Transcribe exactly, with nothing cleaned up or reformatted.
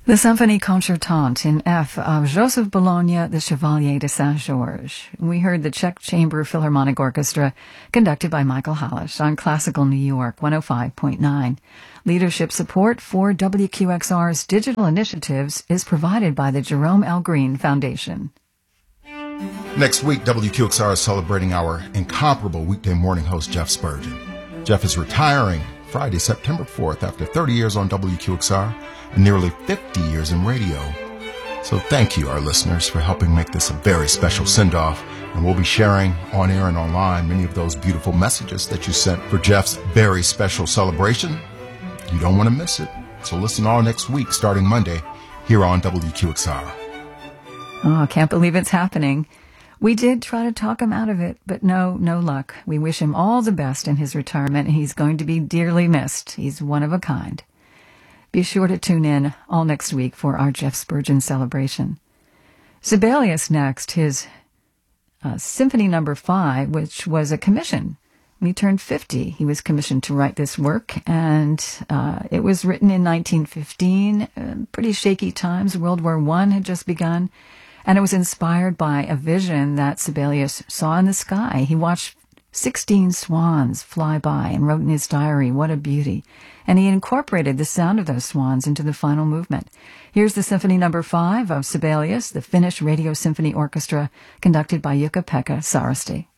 The Symphonie Concertante in F of Joseph Bologna, the Chevalier de Saint-Georges. We heard the Czech Chamber Philharmonic Orchestra, conducted by Michael Halish on Classical New York one oh five point nine. Leadership support for W Q X R's digital initiatives is provided by the Jerome L. Green Foundation. Next week, W Q X R is celebrating our incomparable weekday morning host, Jeff Spurgeon. Jeff is retiring Friday, September fourth, after thirty years on W Q X R and nearly fifty years in radio. So thank you, our listeners, for helping make this a very special send-off. And we'll be sharing on air and online many of those beautiful messages that you sent for Jeff's very special celebration. You don't want to miss it. So listen all next week, starting Monday, here on W Q X R. Oh, I can't believe it's happening. We did try to talk him out of it, but no, no luck. We wish him all the best in his retirement, and he's going to be dearly missed. He's one of a kind. Be sure to tune in all next week for our Jeff Spurgeon celebration. Sibelius next, his uh, Symphony Number Five, which was a commission. When he turned fifty, he was commissioned to write this work, and uh, it was written in nineteen fifteen. Uh, pretty shaky times. World War One had just begun. And it was inspired by a vision that Sibelius saw in the sky. He watched sixteen swans fly by and wrote in his diary, what a beauty. And he incorporated the sound of those swans into the final movement. Here's the Symphony Number Five of Sibelius, the Finnish Radio Symphony Orchestra, conducted by Jukka-Pekka Saaristi.